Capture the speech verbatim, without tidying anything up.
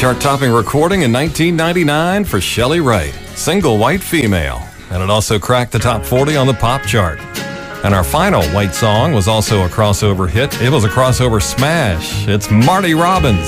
chart-topping recording in nineteen ninety-nine for Shelley Wright, single white female. And it also cracked the top forty on the pop chart. And our final white song was also a crossover hit. It was a crossover smash. It's Marty Robbins.